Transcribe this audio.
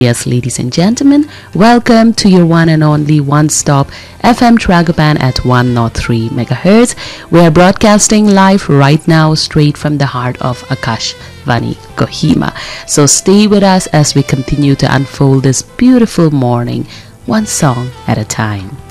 Yes, ladies and gentlemen, welcome to your one and only one-stop FM Tragapan at 103 megahertz. We are broadcasting live right now straight from the heart of Akash Vani, Kohima. So stay with us as we continue to unfold this beautiful morning, one song at a time.